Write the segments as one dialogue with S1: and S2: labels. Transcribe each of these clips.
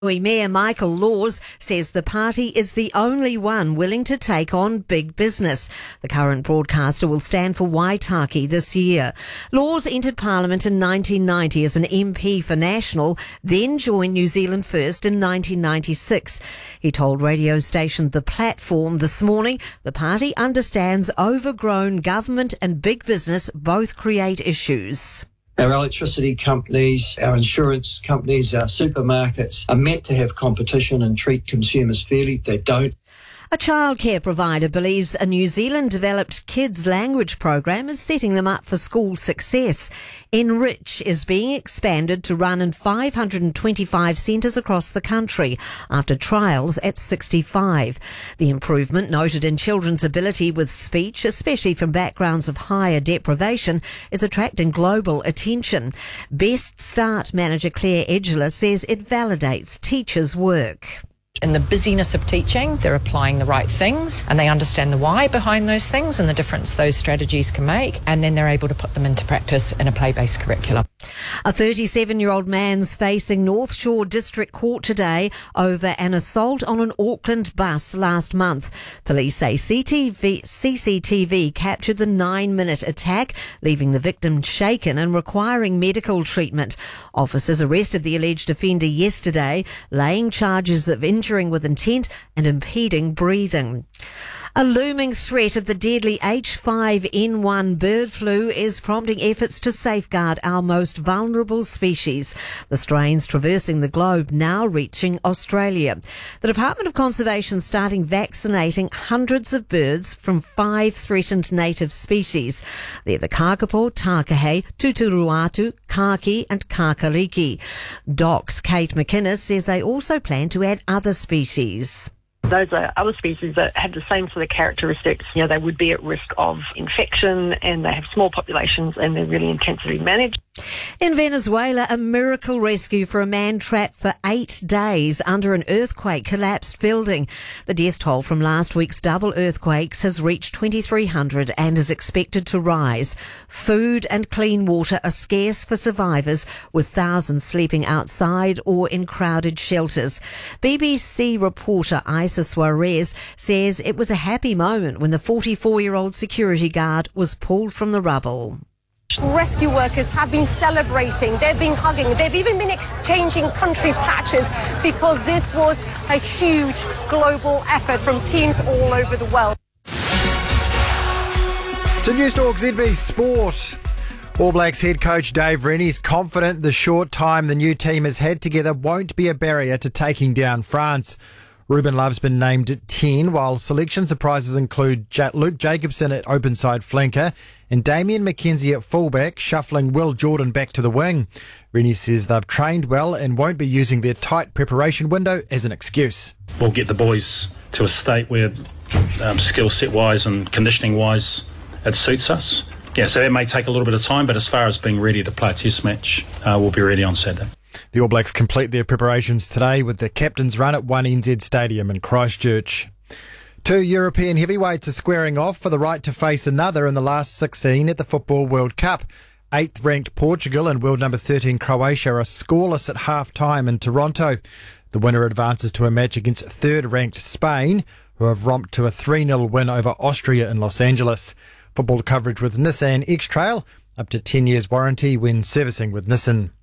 S1: Mayor Michael Laws says the party is the only one willing to take on big business. The current broadcaster will stand for Waitaki this year. Laws entered Parliament in 1990 as an MP for National, then joined New Zealand First in 1996. He told radio station The Platform this morning the party understands overgrown government and big business both create issues.
S2: Our electricity companies, our insurance companies, our supermarkets are meant to have competition and treat consumers fairly. They don't.
S1: A childcare provider believes a New Zealand-developed kids' language program is setting them up for school success. Enrich is being expanded to run in 525 centres across the country after trials at 65. The improvement, noted in children's ability with speech, especially from backgrounds of higher deprivation, is attracting global attention. Best Start manager Claire Edgeler says it validates teachers' work.
S3: In the busyness of teaching, they're applying the right things and they understand the why behind those things and the difference those strategies can make, and then they're able to put them into practice in a play-based curriculum.
S1: A 37-year-old man's facing North Shore District Court today over an assault on an Auckland bus last month. Police say CCTV captured the 9-minute attack, leaving the victim shaken and requiring medical treatment. Officers arrested the alleged offender yesterday, laying charges of injuring with intent and impeding breathing. A looming threat of the deadly H5N1 bird flu is prompting efforts to safeguard our most vulnerable species. The strains traversing the globe now reaching Australia. The Department of Conservation starting vaccinating hundreds of birds from 5 threatened native species. They're the kakapo, takahe, tuturuatu, kaki and kakariki. DOC's Kate McInnes says they also plan to add other species.
S4: Those are other species that have the same sort of characteristics. You know, they would be at risk of infection and they have small populations and they're really intensively managed.
S1: In Venezuela, a miracle rescue for a man trapped for 8 days under an earthquake-collapsed building. The death toll from last week's double earthquakes has reached 2,300 and is expected to rise. Food and clean water are scarce for survivors, with thousands sleeping outside or in crowded shelters. BBC reporter Isa Suarez says it was a happy moment when the 44-year-old security guard was pulled from the rubble.
S5: Rescue workers have been celebrating, they've been hugging, they've even been exchanging country patches because this was a huge global effort from teams all over the world.
S6: To Newstalk ZB Sport. All Blacks head coach Dave Rennie is confident the short time the new team has had together won't be a barrier to taking down France. Ruben Love's been named at 10, while selection surprises include Luke Jacobson at open side flanker and Damien McKenzie at fullback, shuffling Will Jordan back to the wing. Rennie says they've trained well and won't be using their tight preparation window as an excuse.
S7: We'll get the boys to a state where skill set wise and conditioning wise it suits us. Yeah, so that may take a little bit of time, but as far as being ready to play a test match, we'll be ready on Saturday.
S6: The All Blacks complete their preparations today with the captain's run at 1NZ Stadium in Christchurch. 2 European heavyweights are squaring off for the right to face another in the last 16 at the Football World Cup. 8th ranked Portugal and world number 13 Croatia are scoreless at half-time in Toronto. The winner advances to a match against 3rd ranked Spain, who have romped to a 3-0 win over Austria in Los Angeles. Football coverage with Nissan X-Trail, up to 10 years warranty when servicing with Nissan.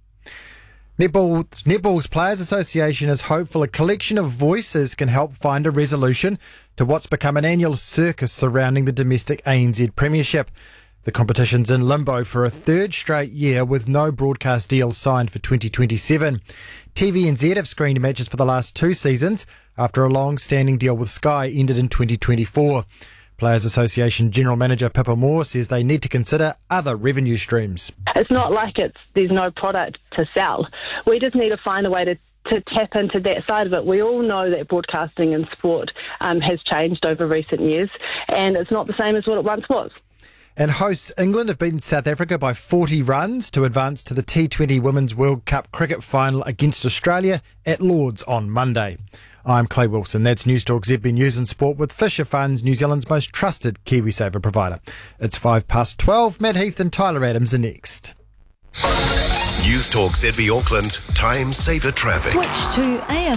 S6: Netball's Players Association is hopeful a collection of voices can help find a resolution to what's become an annual circus surrounding the domestic ANZ Premiership. The competition's in limbo for a 3rd straight year with no broadcast deal signed for 2027. TVNZ have screened matches for the last 2 seasons after a long-standing deal with Sky ended in 2024. Players Association General Manager Pippa Moore says they need to consider other revenue streams.
S8: It's not like there's no product to sell. We just need to find a way to tap into that side of it. We all know that broadcasting in sport has changed over recent years, and it's not the same as what it once was.
S6: And hosts England have beaten South Africa by 40 runs to advance to the T20 Women's World Cup cricket final against Australia at Lords on Monday. I'm Clay Wilson. That's Newstalk ZB News and Sport with Fisher Funds, New Zealand's most trusted KiwiSaver provider. It's 12:05. Matt Heath and Tyler Adams are next.
S9: News Talk ZB Auckland, time saver traffic.
S10: Switch to AM